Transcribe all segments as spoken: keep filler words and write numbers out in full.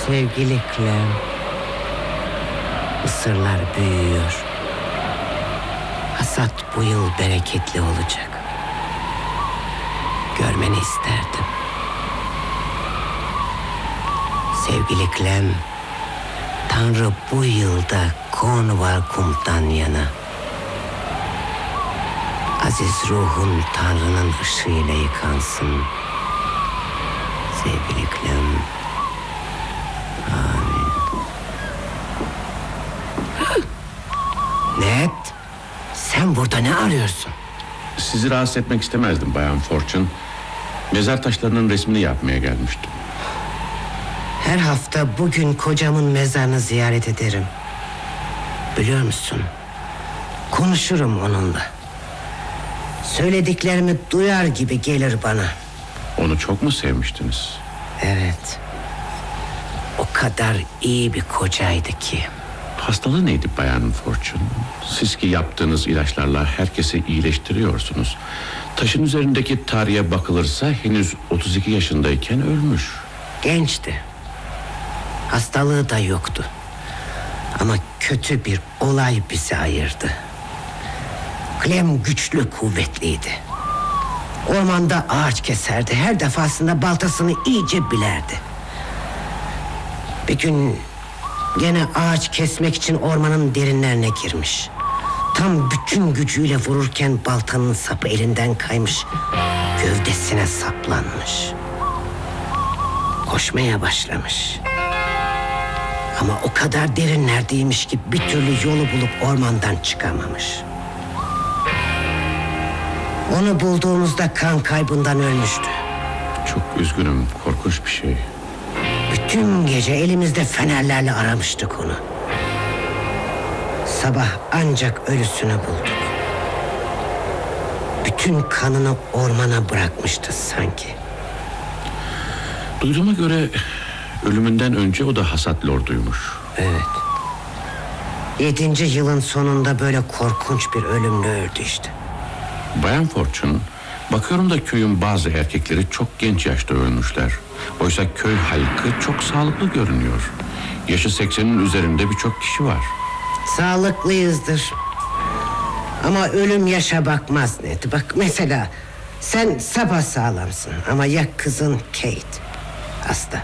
Sevgili Clem, mısırlar büyüyor. Hasat bu yıl bereketli olacak. Görmeni isterdim. Sevgili Clem, Tanrı bu yılda Cornwall kumdan yana. Aziz ruhun Tanrı'nın ışığıyla yıkansın. Sevgili Clem. Amin. Ned, sen burada ne arıyorsun? Sizi rahatsız etmek istemezdim Bayan Fortune. Mezar taşlarının resmini yapmaya gelmiştim. Her hafta bugün kocamın mezarını ziyaret ederim. Biliyor musun? Konuşurum onunla. Söylediklerimi duyar gibi gelir bana. Onu çok mu sevmiştiniz? Evet. O kadar iyi bir kocaydı ki. Hastalığı neydi Bayan Fortune? Siz ki yaptığınız ilaçlarla herkesi iyileştiriyorsunuz. Taşın üzerindeki tarihe bakılırsa henüz otuz iki yaşındayken ölmüş. Gençti. Hastalığı da yoktu. Ama kötü bir olay bizi ayırdı. Clem güçlü, kuvvetliydi. Ormanda ağaç keserdi. Her defasında baltasını iyice bilerdi. Bir gün gene ağaç kesmek için ormanın derinlerine girmiş. Tam bütün gücüyle vururken baltanın sapı elinden kaymış. Gövdesine saplanmış. Koşmaya başlamış. Ama o kadar derinlerdeymiş ki bir türlü yolu bulup ormandan çıkamamış. Onu bulduğumuzda kan kaybından ölmüştü. Çok üzgünüm, korkunç bir şey. Bütün gece elimizde fenerlerle aramıştık onu. Sabah ancak ölüsünü bulduk. Bütün kanını ormana bırakmıştı sanki. Duyduğuma göre ölümünden önce o da hasat lorduymuş. Evet. Yedinci yılın sonunda böyle korkunç bir ölümle öldü işte. Bayan Fortune, bakıyorum da köyün bazı erkekleri çok genç yaşta ölmüşler. Oysa köy halkı çok sağlıklı görünüyor. Yaşı seksenin üzerinde birçok kişi var. Sağlıklıyızdır. Ama ölüm yaşa bakmaz Ned. Bak mesela sen sapasağlamsın ama ya kızın Kate hasta.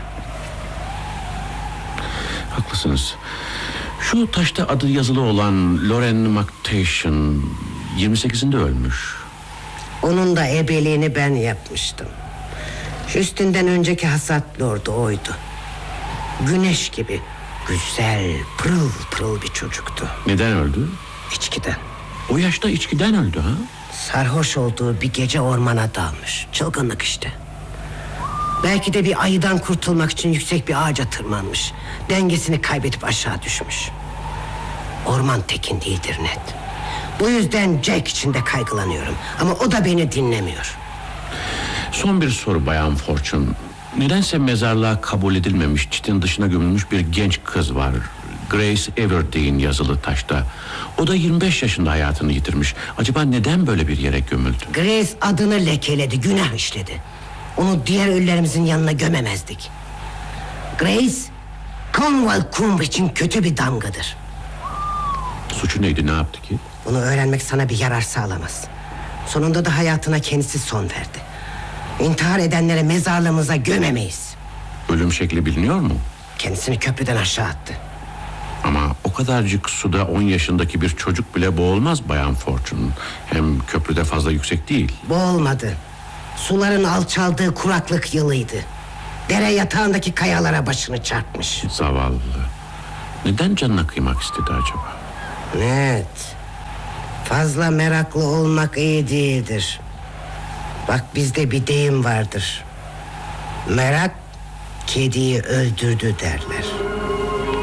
Haklısınız. Şu taşta adı yazılı olan Lauren McTavish yirmi sekizinde ölmüş. Onun da ebeliğini ben yapmıştım. Üstünden önceki hasat lordu oydu. Güneş gibi güzel, pırıl pırıl bir çocuktu. Neden öldü? İçkiden. O yaşta içkiden öldü ha? Sarhoş olduğu bir gece ormana dalmış. Çılgınlık işte. Belki de bir ayıdan kurtulmak için yüksek bir ağaca tırmanmış. Dengesini kaybedip aşağı düşmüş. Orman tekin değildir Ned. Bu yüzden Jack için de kaygılanıyorum. Ama o da beni dinlemiyor. Son bir soru Bayan Fortune. Nedense mezarlığa kabul edilmemiş, çitin dışına gömülmüş bir genç kız var. Grace Everdeen yazılı taşta. O da yirmi beş yaşında hayatını yitirmiş. Acaba neden böyle bir yere gömüldü? Grace adını lekeledi, günah işledi. Onu diğer ölülerimizin yanına gömemezdik. Grace, Cornwall Kumb için kötü bir damgadır. Suçu neydi, ne yaptı ki? Bunu öğrenmek sana bir yarar sağlamaz. Sonunda da hayatına kendisi son verdi. İntihar edenlere mezarlığımıza gömemeyiz. Ölüm şekli biliniyor mu? Kendisini köprüden aşağı attı. Ama o kadarcık suda on yaşındaki bir çocuk bile boğulmaz Bayan Fortune. Hem köprüde fazla yüksek değil. Boğulmadı. Suların alçaldığı kuraklık yılıydı. Dere yatağındaki kayalara başını çarpmış. Zavallı. Neden canına kıymak istedi acaba? Evet. Fazla meraklı olmak iyi değildir. Bak bizde bir deyim vardır. Merak kediyi öldürdü derler.